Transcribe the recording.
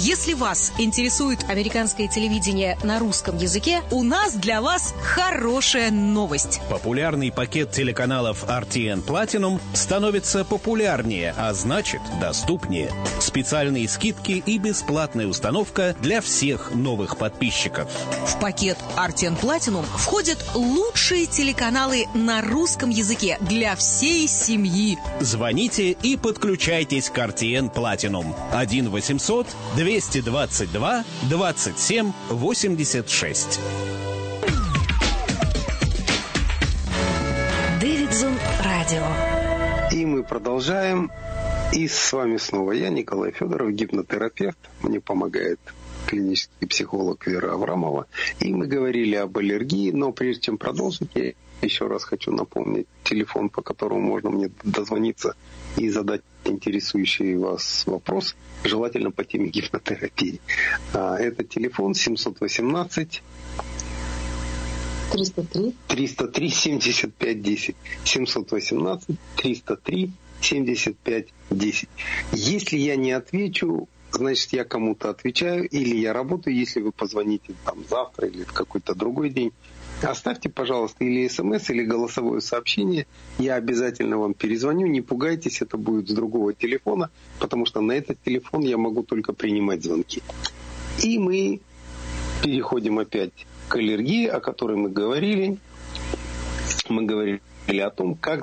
Если вас интересует американское телевидение на русском языке, у нас для вас хорошая новость. Популярный пакет телеканалов RTN Platinum становится популярнее, а значит доступнее. Специальные скидки и бесплатная установка для всех новых подписчиков. В пакет RTN Platinum входят лучшие телеканалы на русском языке для всей семьи. Звоните и подключайтесь к RTN Platinum. 1-800-222-27-86. Дэвидсон Радио. И мы продолжаем. И с вами снова я, Николай Федоров, гипнотерапевт. Мне помогает клинический психолог Вера Аврамова. И мы говорили об аллергии, но прежде чем продолжить, я еще раз хочу напомнить телефон, по которому можно мне дозвониться и задать интересующий вас вопрос, желательно по теме гипнотерапии. Это телефон 718 303 75 10. 718 303 75 10. Если я не отвечу, значит, я кому-то отвечаю, или я работаю, если вы позвоните там завтра или в какой-то другой день. Оставьте, пожалуйста, или смс, или голосовое сообщение. Я обязательно вам перезвоню. Не пугайтесь, это будет с другого телефона, потому что на этот телефон я могу только принимать звонки. И мы переходим опять к аллергии, о которой мы говорили. Мы говорили о том, как